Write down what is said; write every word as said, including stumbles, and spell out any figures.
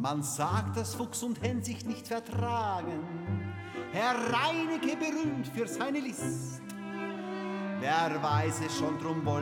Man sagt, dass Fuchs und Hen sich nicht vertragen. Herr Reinecke berühmt für seine List. Wer weiß es schon, drum wollen